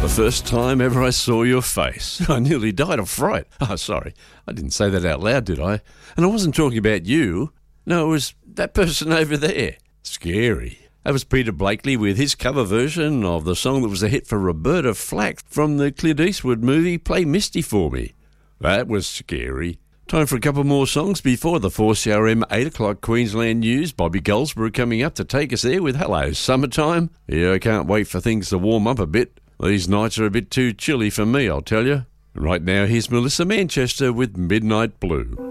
The first time ever I saw your face, I nearly died of fright. Oh, sorry, I didn't say that out loud, did I? And I wasn't talking about you. No, it was that person over there. Scary. That was Peter Blakely with his cover version of the song that was a hit for Roberta Flack from the Clint Eastwood movie Play Misty For Me. That was scary. Time for a couple more songs before the 4CRM 8 o'clock Queensland News. Bobby Goldsborough coming up to take us there with Hello Summertime. Yeah, I can't wait for things to warm up a bit. These nights are a bit too chilly for me, I'll tell you. Right now, here's Melissa Manchester with Midnight Blue.